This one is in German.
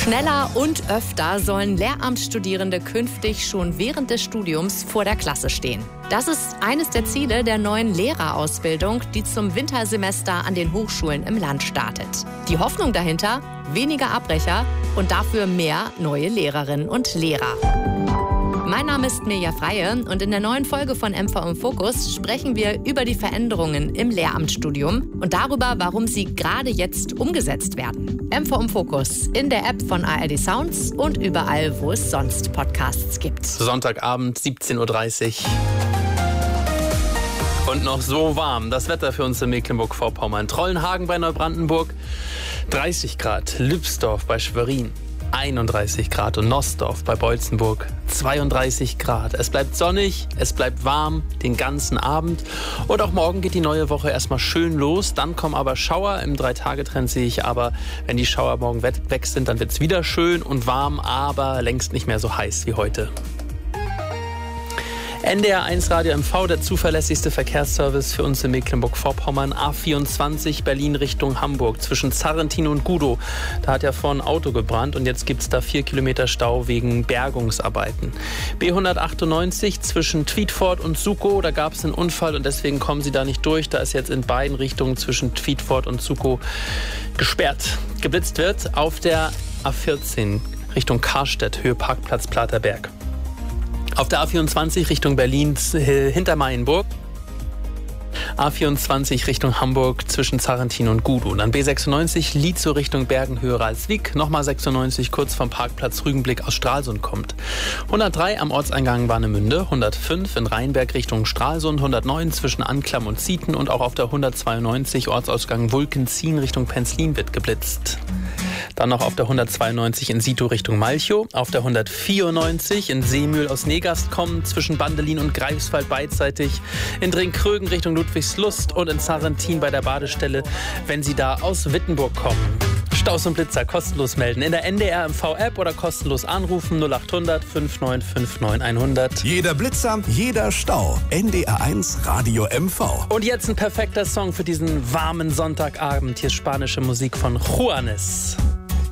Schneller und öfter sollen Lehramtsstudierende künftig schon während des Studiums vor der Klasse stehen. Das ist eines der Ziele der neuen Lehrerausbildung, die zum Wintersemester an den Hochschulen im Land startet. Die Hoffnung dahinter? Weniger Abbrecher und dafür mehr neue Lehrerinnen und Lehrer. Mein Name ist Mirja Freie und in der neuen Folge von MV im Fokus sprechen wir über die Veränderungen im Lehramtsstudium und darüber, warum sie gerade jetzt umgesetzt werden. MV im Fokus in der App von ARD Sounds und überall, wo es sonst Podcasts gibt. Sonntagabend, 17.30 Uhr. Und noch so warm. Das Wetter für uns in Mecklenburg-Vorpommern. Trollenhagen bei Neubrandenburg, 30 Grad. Lübsdorf bei Schwerin, 31 Grad. Und Nossdorf bei Beutzenburg, 32 Grad. Es bleibt sonnig, es bleibt warm den ganzen Abend. Und auch morgen geht die neue Woche erstmal schön los. Dann kommen aber Schauer. Im 3-Tage-Trend sehe ich aber, wenn die Schauer morgen weg sind, dann wird es wieder schön und warm, aber längst nicht mehr so heiß wie heute. NDR 1 Radio MV, der zuverlässigste Verkehrsservice für uns in Mecklenburg-Vorpommern. A24 Berlin Richtung Hamburg zwischen Zarrentin und Gudow. Da hat ja vorhin ein Auto gebrannt und jetzt gibt es da 4 Kilometer Stau wegen Bergungsarbeiten. B198 zwischen Tweedford und Sukow, da gab es einen Unfall und deswegen kommen Sie da nicht durch. Da ist jetzt in beiden Richtungen zwischen Tweedford und Sukow gesperrt. Geblitzt wird auf der A14 Richtung Karstedt, Höhe Parkplatz Platerberg. Auf der A24 Richtung Berlin hinter Mayenburg. A24 Richtung Hamburg zwischen Zarrentin und Gudow. Dann B96 Lietzow Richtung Bergen-Höhe Ralswiek. Nochmal 96 kurz vom Parkplatz Rügenblick aus Stralsund kommt. 103 am Ortseingang Warnemünde. 105 in Rheinberg Richtung Stralsund. 109 zwischen Anklam und Zieten. Und auch auf der 192 Ortsausgang Wulkenzien Richtung Penzlin wird geblitzt. Dann noch auf der 192 in Sito Richtung Malchow. Auf der 194 in Seemühl aus Negast kommen zwischen Bandelin und Greifswald beidseitig. In Dringkrögen Richtung Ludwigslust und in Zarrentin bei der Badestelle, wenn Sie da aus Wittenburg kommen. Staus und Blitzer kostenlos melden in der NDR MV-App oder kostenlos anrufen 0800 5959 100. Jeder Blitzer, jeder Stau. NDR 1 Radio MV. Und jetzt ein perfekter Song für diesen warmen Sonntagabend. Hier ist spanische Musik von Juanes.